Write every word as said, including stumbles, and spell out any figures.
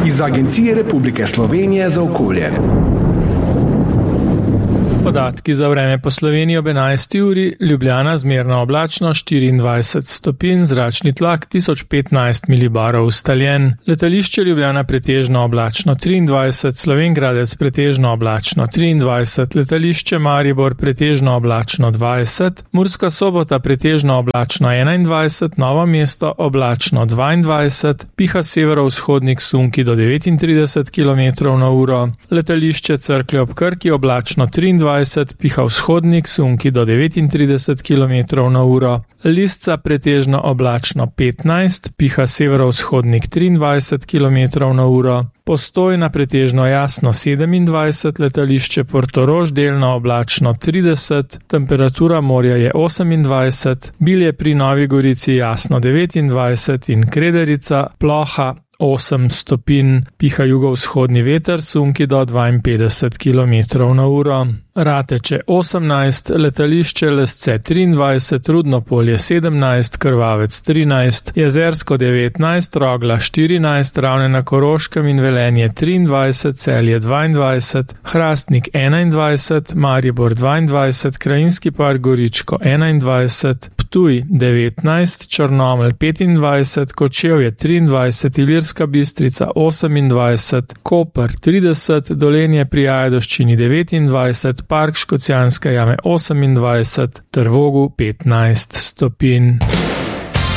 iz Agencije Republike Slovenije za okolje. Podatki za vreme po Sloveniji ob enajsti uri, Ljubljana zmerno oblačno štiriindvajset stopinj, zračni tlak tisoč petnajst milibarov ustaljen, letališče Ljubljana pretežno oblačno triindvajset, Slovenj Gradec pretežno oblačno triindvajset, letališče Maribor pretežno oblačno dvajset, Murska Sobota pretežno oblačno enaindvajset, Novo mesto oblačno dvaindvajset, piha severovzhodnik sunki do devetintrideset kilometrov na uro, letališče Cerklje ob Krki oblačno triindvajset, piha vzhodnik sunki do devetintrideset kilometrov na uro, Lisca pretežno oblačno petnajst, piha severovzhodnik triindvajset kilometrov na uro, Postojna pretežno jasno sedemindvajset, letališče Portorož delno oblačno trideset, temperatura morja je osemindvajset, Bilje pri Novi Gorici jasno devetindvajset in Krederica ploha osem stopinj, piha jugovzhodni veter sunki do dvainpetdeset kilometrov na uro. Rateče osemnajst, letališče Lesce triindvajset, Rudno Polje sedemnajst, Krvavec trinajst, Jezersko devetnajst, Rogla štirinajst, Ravne na Koroškem in Velenje triindvajset, Celje dvaindvajset, Hrastnik enaindvajset, Maribor dvaindvajset, Krajinski park Goričko enaindvajset, Ptuj devetnajst, Črnomelj petindvajset, Kočevje triindvajset, Ilirska Bistrica osemindvajset, Koper trideset, Dolenje pri Ajdovščini devetindvajset, Park Škocjanske jame osemindvajset, Trvogu petnajst stopinj.